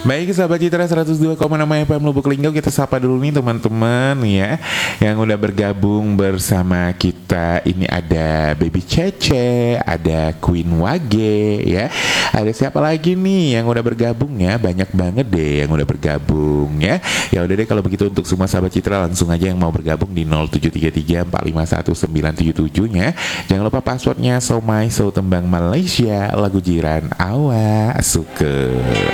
Baik sahabat Citra 102,6 FM Lubuk Linggau, kita sapa dulu nih teman-teman ya yang udah bergabung bersama kita. Ini ada Baby Cece, ada Queen Wage ya. Ada siapa lagi nih yang udah bergabung ya? Banyak banget deh yang udah bergabung ya. Ya udah deh, kalau begitu untuk semua sahabat Citra langsung aja yang mau bergabung di 0733451977 nya. Jangan lupa passwordnya Somai So Tembang Malaysia, lagu jiran Awa Suke.